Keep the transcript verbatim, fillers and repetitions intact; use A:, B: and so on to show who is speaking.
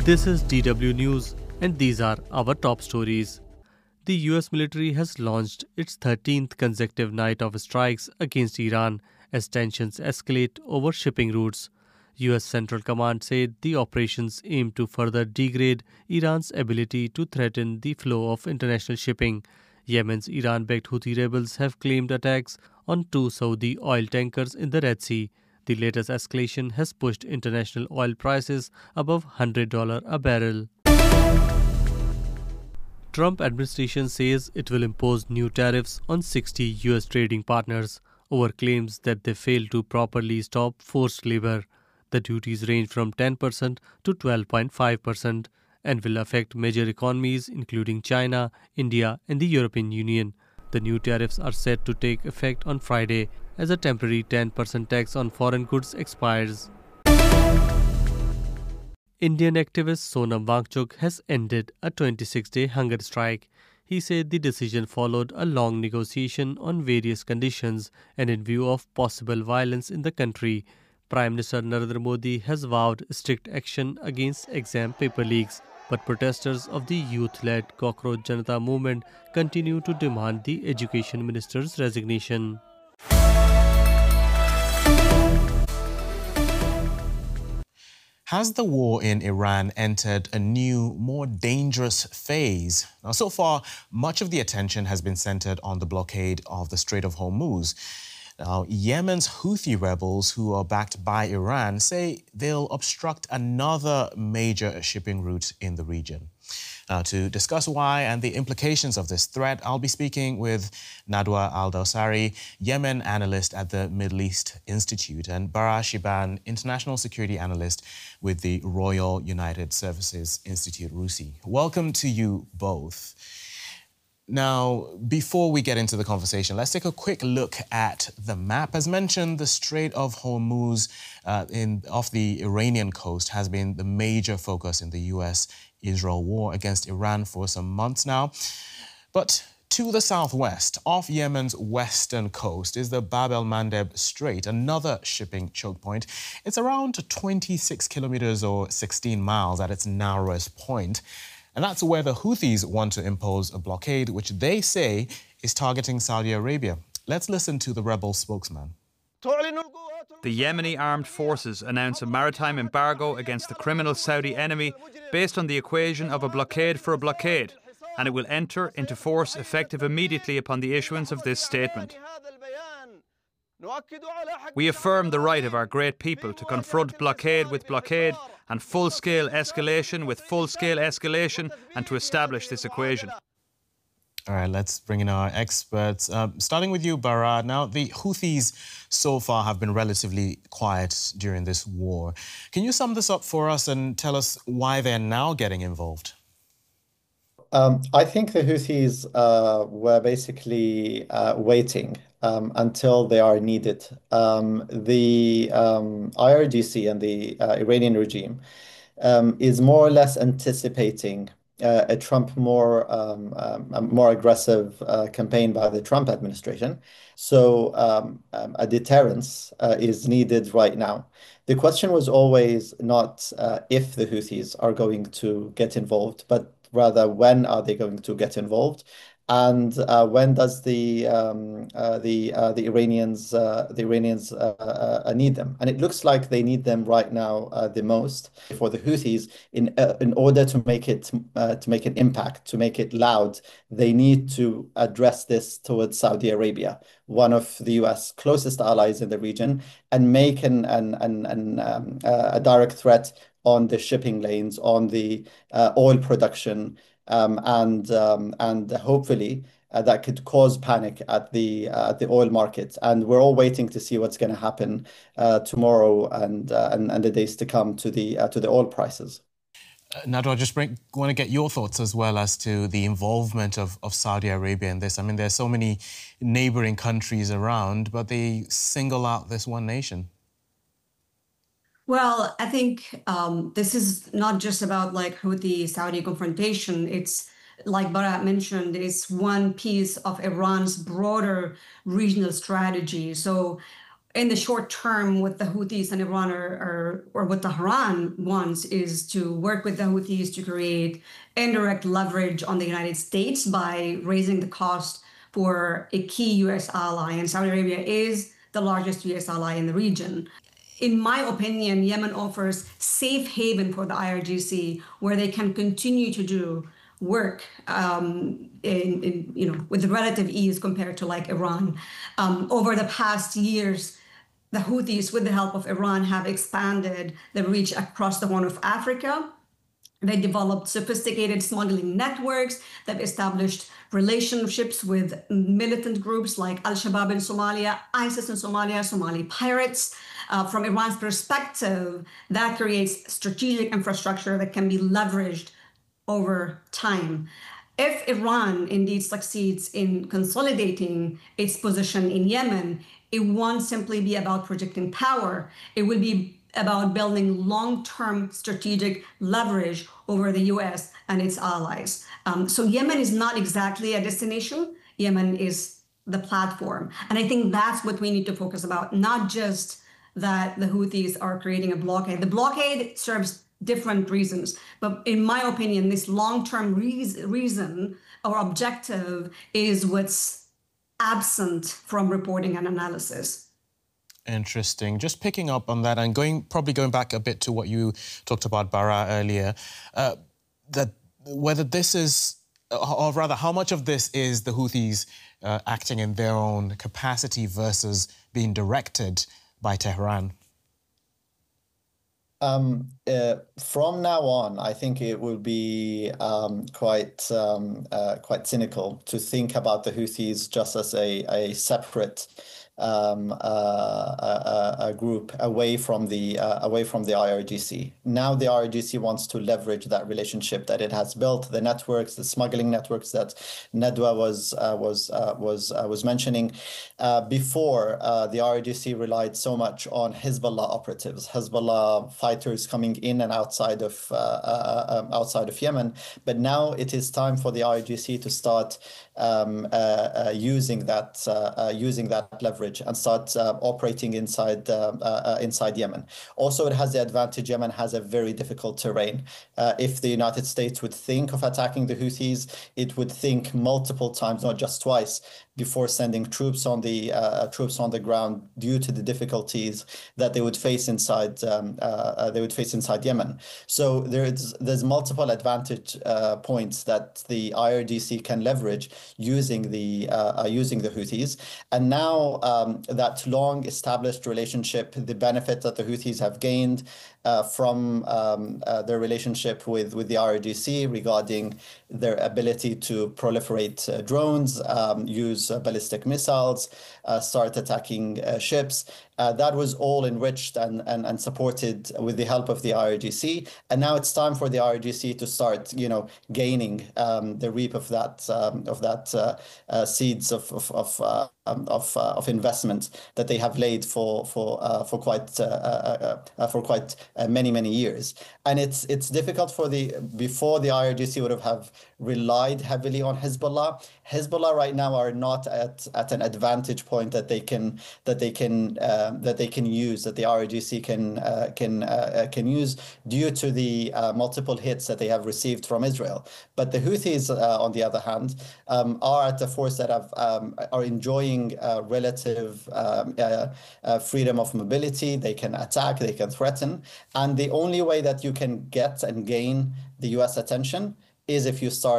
A: This is D W News, and these are our top stories. The U S military has launched its thirteenth consecutive night of strikes against Iran as tensions escalate over shipping routes. U S Central Command said the operations aim to further degrade Iran's ability to threaten the flow of international shipping. Yemen's Iran-backed Houthi rebels have claimed attacks on two Saudi oil tankers in the Red Sea. The latest escalation has pushed international oil prices above one hundred dollars a barrel. Trump administration says it will impose new tariffs on sixty U S trading partners over claims that they failed to properly stop forced labor. The duties range from ten percent to twelve point five percent and will affect major economies including China, India, and the European Union. The new tariffs are set to take effect on Friday as a temporary ten percent tax on foreign goods expires. Indian activist Sonam Wangchuk has ended a twenty-six day hunger strike. He said the decision followed a long negotiation on various conditions and in view of possible violence in the country. Prime Minister Narendra Modi has vowed strict action against exam paper leaks, but protesters of the youth-led Cockroach Janata movement continue to demand the education minister's resignation.
B: Has the war in Iran entered a new, more dangerous phase? Now, so far, much of the attention has been centered on the blockade of the Strait of Hormuz. Now, Yemen's Houthi rebels, who are backed by Iran, say they'll obstruct another major shipping route in the region. Now, to discuss why and the implications of this threat, I'll be speaking with Nadwa Al-Dawsari, Yemen analyst at the Middle East Institute, and Bara Shiban, international security analyst with the Royal United Services Institute, RUSI. Welcome to you both. Now, before we get into the conversation, let's take a quick look at the map. As mentioned, the Strait of Hormuz uh, in, off the Iranian coast has been the major focus in the U S Israel war against Iran for some months now. But to the southwest, off Yemen's western coast, is the Bab el-Mandeb Strait, another shipping choke point. It's around twenty-six kilometers or sixteen miles at its narrowest point. And that's where the Houthis want to impose a blockade, which they say is targeting Saudi Arabia. Let's listen to the rebel spokesman.
C: The Yemeni armed forces announce a maritime embargo against the criminal Saudi enemy based on the equation of a blockade for a blockade, and it will enter into force effective immediately upon the issuance of this statement. We affirm the right of our great people to confront blockade with blockade and full-scale escalation with full-scale escalation and to establish this equation.
B: All right, let's bring in our experts. Uh, starting with you, Bara. Now, the Houthis so far have been relatively quiet during this war. Can you sum this up for us and tell us why they're now getting involved?
D: Um, I think the Houthis uh, were basically uh, waiting um, until they are needed. Um, the um, I R G C and the uh, Iranian regime um, is more or less anticipating uh, a Trump more um, um, a more aggressive uh, campaign by the Trump administration. So um, um, a deterrence uh, is needed right now. The question was always not uh, if the Houthis are going to get involved, but rather when are they going to get involved, and uh, when does the um, uh, the uh, the Iranians uh, the Iranians uh, uh, need them? And it looks like they need them right now uh, the most for the Houthis. In uh, in order to make it uh, to make an impact, to make it loud, they need to address this towards Saudi Arabia, one of the U S closest allies in the region, and make an an an, an um, uh, a direct threat on the shipping lanes, on the uh, oil production, um, and um, and hopefully uh, that could cause panic at the uh, at the oil market. And we're all waiting to see what's going to happen uh, tomorrow and, uh, and and the days to come to the uh, to the oil prices.
B: Uh, Nadwa, I just bring, want to get your thoughts as well as to the involvement of, of Saudi Arabia in this. I mean, there's so many neighboring countries around, but they single out this one nation.
E: Well, I think um, this is not just about like Houthi-Saudi confrontation. It's like Bara mentioned, it's one piece of Iran's broader regional strategy. So in the short term, what the Houthis and Iran are, are, or what Tehran wants is to work with the Houthis to create indirect leverage on the United States by raising the cost for a key U S ally. And Saudi Arabia is the largest U S ally in the region. In my opinion, Yemen offers safe haven for the I R G C, where they can continue to do work um, in, in, you know, with relative ease compared to like Iran. Um, over the past years, the Houthis, with the help of Iran, have expanded the reach across the Horn of Africa. They developed sophisticated smuggling networks. They've established relationships with militant groups like Al-Shabaab in Somalia, ISIS in Somalia, Somali pirates. Uh, from Iran's perspective, that creates strategic infrastructure that can be leveraged over time. If Iran indeed succeeds in consolidating its position in Yemen, it won't simply be about projecting power. It will be about building long-term strategic leverage over the U S and its allies. Um, so Yemen is not exactly a destination. Yemen is the platform. And I think that's what we need to focus about, not just that the Houthis are creating a blockade. The blockade serves different reasons. But in my opinion, this long-term re- reason or objective is what's absent from reporting and analysis.
B: Interesting. Just picking up on that and going probably going back a bit to what you talked about, Bara, earlier, uh, that whether this is, or rather, how much of this is the Houthis uh, acting in their own capacity versus being directed by Tehran?
D: Um, uh, from now on, I think it will be um, quite um, uh, quite cynical to think about the Houthis just as a, a separate um, uh, a, a group away from the uh, away from the I R G C. Now the I R G C wants to leverage that relationship that it has built, the networks, the smuggling networks that Nedwa was uh, was uh, was uh, was mentioning. Uh, before uh, the I R G C relied so much on Hezbollah operatives, Hezbollah fighters coming in and outside of uh, uh, um, outside of Yemen. But now it is time for the I R G C to start um, uh, uh, using that uh, uh, using that leverage and start uh, operating inside uh, uh, inside Yemen. Also, it has the advantage Yemen has a very difficult terrain. Uh, if the United States would think of attacking the Houthis, it would think multiple times, not just twice, before sending troops on the uh, troops on the ground due to the difficulties that they would face inside um, uh, they would face inside Yemen. So there's there's multiple advantage uh, points that the I R G C can leverage using the uh, uh, using the Houthis. And now um, that long established relationship, the benefit that the Houthis have gained Uh, from um, uh, their relationship with, with the I R G C regarding their ability to proliferate uh, drones, um, use uh, ballistic missiles, uh, start attacking uh, ships. Uh, that was all enriched and, and, and supported with the help of the I R G C. And now it's time for the I R G C to start, you know, gaining um, the reap of that um, of that uh, uh, seeds of of of, uh, um, of, uh, of investment that they have laid for for uh, for quite uh, uh, uh, for quite uh, many many years. And it's it's difficult for the before the I R G C would have, have relied heavily on Hezbollah. Hezbollah right now are not at, at an advantage point that they can that they can uh, that they can use that the I R G C can uh, can uh, can use due to the uh, multiple hits that they have received from Israel. But the Houthis, uh, on the other hand, um, are at a force that have um, are enjoying uh, relative um, uh, uh, freedom of mobility. They can attack, they can threaten, and the only way that you can get and gain the U S attention is if you start